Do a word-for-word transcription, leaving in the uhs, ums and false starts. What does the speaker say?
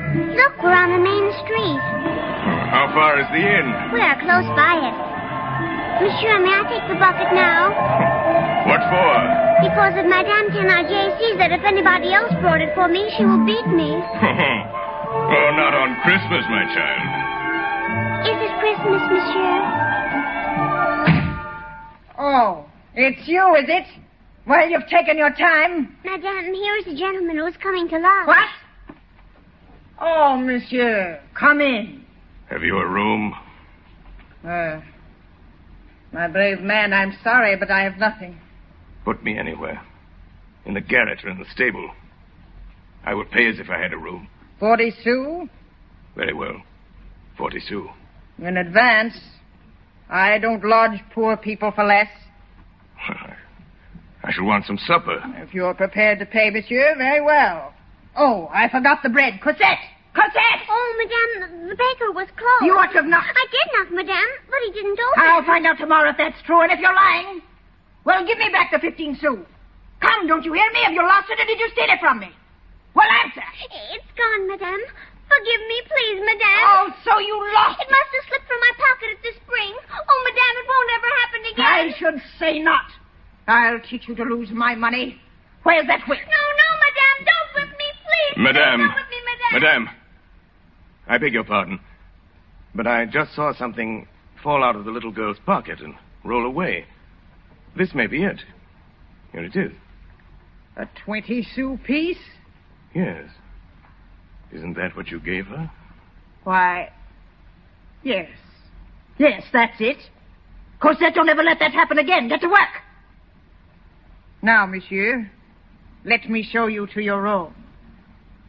Look, we're on the main street. How far is the inn? We are close by it. Monsieur, may I take the bucket now? What for? Because if Madame Thénardier sees that if anybody else brought it for me, she will beat me. Oh, not on Christmas, my child. Is it Christmas, Monsieur? Oh, it's you, is it? Well, you've taken your time. Madame, here is a gentleman who is coming to lunch. What? Oh, Monsieur, come in. Have you a room? Uh, my brave man, I'm sorry, but I have nothing. Put me anywhere. In the garret or in the stable. I would pay as if I had a room. Forty sous? Very well. Forty sous. In advance. I don't lodge poor people for less. I shall want some supper. If you're prepared to pay, monsieur, very well. Oh, I forgot the bread. Cosette! Cosette! Oh, Madame, the baker was closed. You ought to have knocked. I did knock, Madame, but he didn't open. I'll find out tomorrow if that's true, and if you're lying, well, give me back the fifteen sous. Come, don't you hear me? Have you lost it, or did you steal it from me? Well, answer. It's gone, Madame. Forgive me, please, Madame. Oh, so you lost it. It must have slipped from my pocket at the spring. Oh, Madame, it won't ever happen again. I should say not. I'll teach you to lose my money. Where's that whip? No, no, Madame, don't whip me, please. Madame. Don't whip me, Madame. Madame. I beg your pardon, but I just saw something fall out of the little girl's pocket and roll away. This may be it. Here it is. A twenty-sou piece? Yes. Isn't that what you gave her? Why, yes. Yes, that's it. Cosette, don't ever let that happen again. Get to work. Now, monsieur, let me show you to your room.